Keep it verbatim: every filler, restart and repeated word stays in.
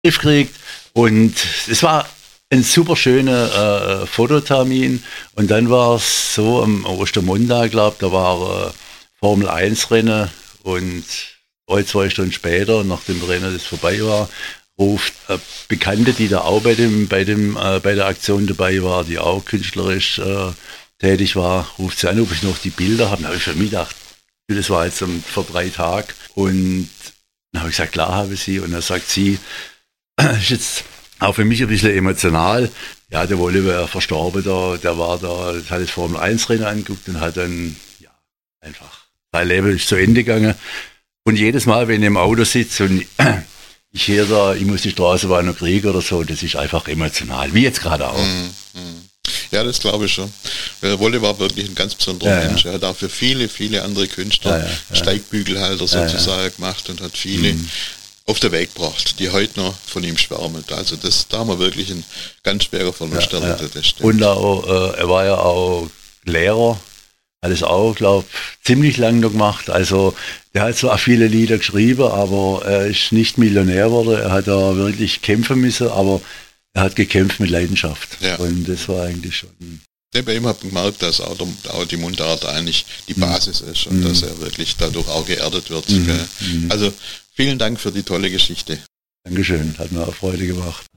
Brief gekriegt und es war ein super schöner äh, Fototermin und dann war es so am Ostermontag, glaube ich, da war äh, Formel eins Rennen und ein, zwei Stunden später, nachdem das Rennen das vorbei war, ruft äh, Bekannte, die da auch bei dem, bei dem, äh, bei der Aktion dabei war, die auch künstlerisch äh, tätig war, ruft sie an, ob ich noch die Bilder habe. Dann habe ich für mich gedacht, das war jetzt um, vor drei Tagen und dann habe ich gesagt, klar habe ich sie und dann sagt sie, ist jetzt auch für mich ein bisschen emotional. Ja, der Wolle war verstorben, da, der war da, hat das Formel eins Rennen angeguckt und hat dann, ja, einfach, sein Leben ist zu Ende gegangen. Und jedes Mal, wenn ich im Auto sitze und ich höre da, ich muss die Straßenbahn noch kriegen oder so, das ist einfach emotional, wie jetzt gerade auch. Mm, mm. Ja, das glaube ich schon. Weil Wolle war wirklich ein ganz besonderer ja, Mensch. Er hat auch für viele, viele andere Künstler ja, ja, ja. Steigbügelhalter sozusagen ja, ja. gemacht und hat viele mm. auf den Weg gebracht, die heute noch von ihm schwärmen. Also das, da haben wir wirklich ein ganz schwerer Verlust ja, erlebt. Ja. Und auch, äh, er war ja auch Lehrer, hat es auch, glaube ich, ziemlich lange noch gemacht. Also der hat zwar viele Lieder geschrieben, aber er ist nicht Millionär geworden. Er hat da wirklich kämpfen müssen, aber er hat gekämpft mit Leidenschaft. Ja. Und das war eigentlich schon... Ja, bei ihm hat man gemerkt, dass auch, der, auch die Mundart eigentlich die Basis ist und mm. dass er wirklich dadurch auch geerdet wird. Mm. Also vielen Dank für die tolle Geschichte. Dankeschön, hat mir auch Freude gemacht.